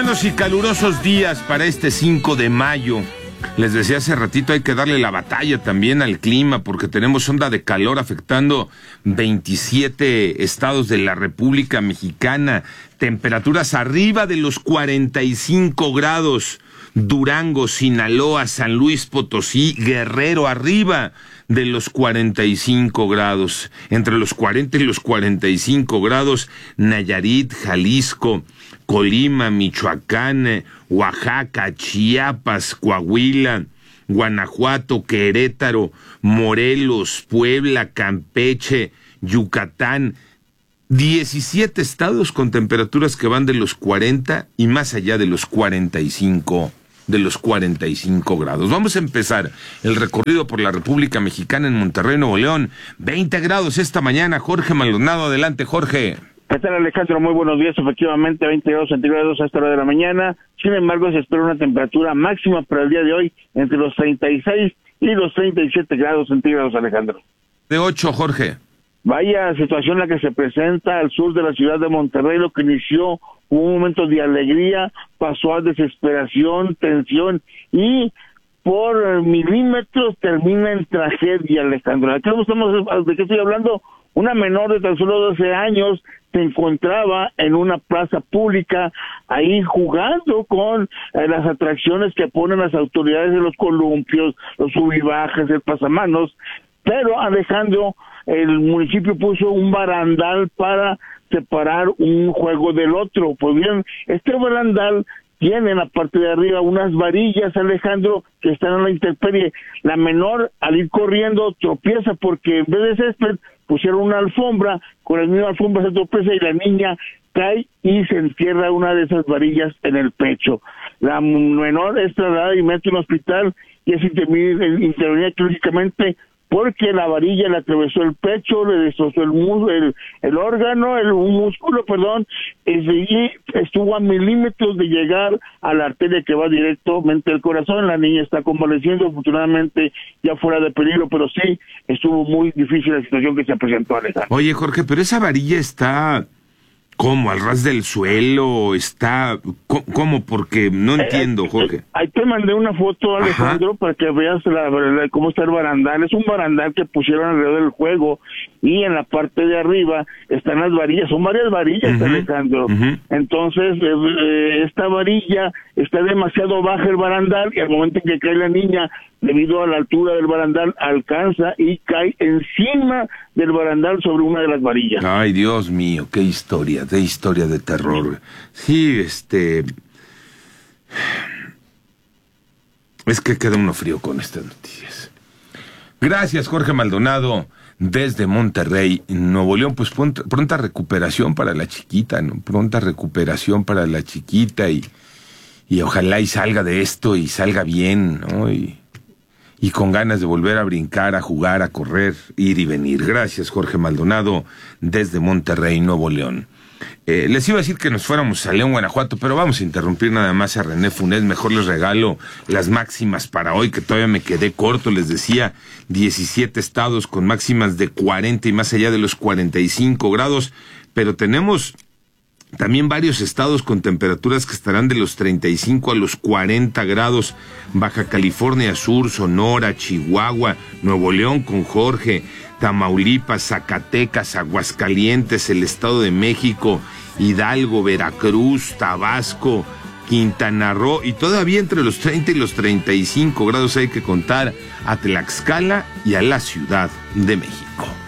Buenos y calurosos días para este 5 de mayo. Les decía hace ratito, hay que darle la batalla también al clima porque tenemos onda de calor afectando 27 estados de la República Mexicana. Temperaturas arriba de los 45 grados. Durango, Sinaloa, San Luis Potosí, Guerrero, arriba de los 45 grados. Entre los 40 y los 45 grados, Nayarit, Jalisco, Colima, Michoacán, Oaxaca, Chiapas, Coahuila, Guanajuato, Querétaro, Morelos, Puebla, Campeche, Yucatán. 17 estados con temperaturas que van de los 40 y más allá de los 45 grados. Vamos a empezar el recorrido por la República Mexicana en Monterrey, Nuevo León. 20 grados esta mañana. Jorge Maldonado, adelante, Jorge. ¿Qué tal, Alejandro? Muy buenos días. Efectivamente, 20 grados centígrados a esta hora de la mañana. Sin embargo, se espera una temperatura máxima para el día de hoy entre los 36 y los 37 grados centígrados, Alejandro. De 8, Jorge. Vaya situación la que se presenta al sur de la ciudad de Monterrey. Lo que inició un momento de alegría pasó a desesperación, tensión y por milímetros termina en tragedia, Alejandro. ¿De qué estoy hablando? Una menor de tan solo 12 años se encontraba en una plaza pública ahí jugando con las atracciones que ponen las autoridades de los columpios, los subibajes, el pasamanos, pero Alejandro, el municipio puso un barandal para separar un juego del otro. Pues bien, este barandal tiene en la parte de arriba unas varillas, Alejandro, que están en la intemperie. La menor, al ir corriendo, tropieza porque en vez de césped pusieron una alfombra, con la misma alfombra se tropieza y la niña cae y se encierra una de esas varillas en el pecho. La menor es trasladada inmediatamente a un hospital y es intervenida quirúrgicamente porque la varilla le atravesó el pecho, le destrozó el órgano, un músculo, y estuvo a milímetros de llegar a la arteria que va directamente al corazón. La niña está convaleciendo, afortunadamente ya fuera de peligro, pero sí, estuvo muy difícil la situación que se presentó, Alejandro. Oye, Jorge, pero esa varilla está... ¿Cómo? ¿Al ras del suelo? ¿Está...? ¿Cómo? Porque no entiendo, Jorge. Ahí te mandé una foto, Alejandro, para que veas cómo está el barandal. Es un barandal que pusieron alrededor del juego y en la parte de arriba están las varillas. Son varias varillas, Alejandro. Entonces, esta varilla está demasiado baja el barandal y al momento en que cae la niña, debido a la altura del barandal, alcanza y cae encima del barandal sobre una de las varillas. Ay, Dios mío, qué historia de terror. Sí, es que queda uno frío con estas noticias. Gracias, Jorge Maldonado, desde Monterrey, Nuevo León. Pues pronta recuperación para la chiquita, ¿no? Pronta recuperación para la chiquita y ojalá y salga de esto y salga bien, ¿no? Y con ganas de volver a brincar, a jugar, a correr, ir y venir. Gracias, Jorge Maldonado, desde Monterrey, Nuevo León. Les iba a decir que nos fuéramos a León, Guanajuato, pero vamos a interrumpir nada más a René Funes. Mejor les regalo las máximas para hoy, que todavía me quedé corto. Les decía, 17 estados con máximas de 40 y más allá de los 45 grados, pero tenemos también varios estados con temperaturas que estarán de los 35 a los 40 grados. Baja California Sur, Sonora, Chihuahua, Nuevo León con Jorge, Tamaulipas, Zacatecas, Aguascalientes, el Estado de México, Hidalgo, Veracruz, Tabasco, Quintana Roo, y todavía entre los 30 y los 35 grados hay que contar a Tlaxcala y a la Ciudad de México.